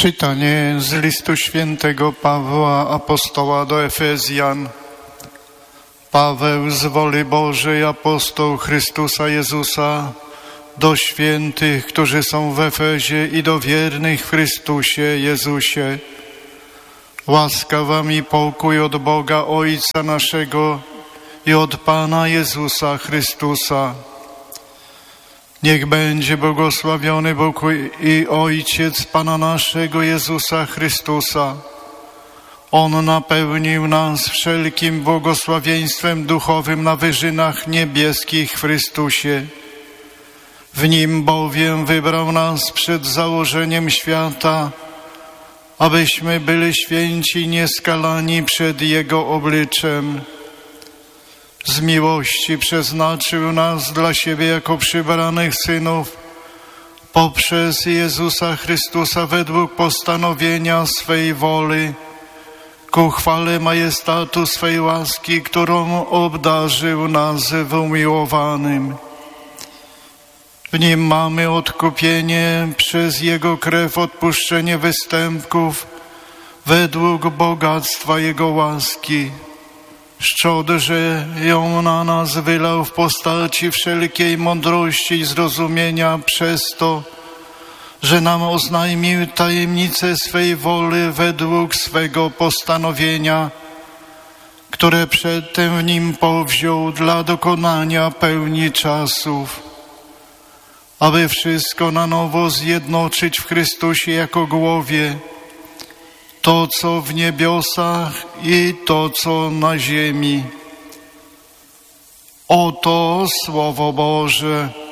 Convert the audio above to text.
Czytanie z listu świętego Pawła apostoła do Efezjan. Paweł z woli Bożej, apostoł Chrystusa Jezusa, do świętych, którzy są w Efezie i do wiernych w Chrystusie Jezusie. Łaska wam i pokój od Boga Ojca naszego i od Pana Jezusa Chrystusa. Niech będzie błogosławiony Bóg i Ojciec Pana naszego Jezusa Chrystusa. On napełnił nas wszelkim błogosławieństwem duchowym na wyżynach niebieskich w Chrystusie. W Nim bowiem wybrał nas przed założeniem świata, abyśmy byli święci i nieskalani przed Jego obliczem. Z miłości przeznaczył nas dla siebie jako przybranych synów poprzez Jezusa Chrystusa według postanowienia swej woli, ku chwale majestatu swej łaski, którą obdarzył nas w umiłowanym. W Nim mamy odkupienie przez Jego krew, odpuszczenie występków według bogactwa Jego łaski. Szczodrze ją na nas wylał w postaci wszelkiej mądrości i zrozumienia przez to, że nam oznajmił tajemnicę swej woli według swego postanowienia, które przedtem w Nim powziął dla dokonania pełni czasów, aby wszystko na nowo zjednoczyć w Chrystusie jako głowie, to, co w niebiosach i to, co na ziemi. Oto Słowo Boże.